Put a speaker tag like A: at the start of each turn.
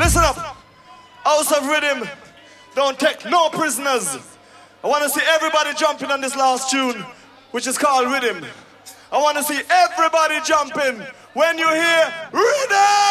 A: Listen up. House of Rhythm don't take no prisoners. I want to see everybody jumping on this last tune, which is called Rhythm. I want to see everybody jumping when you hear Rhythm!